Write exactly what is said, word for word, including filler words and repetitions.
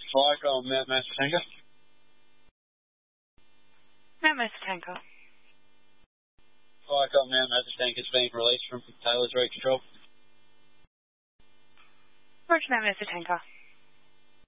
Flyco, Matt Master Tanker. Matt Master Tanker. Flyco, Matt Master Tanker is being released from Taylor's Reach Control. Roger, Matt Master Tanker.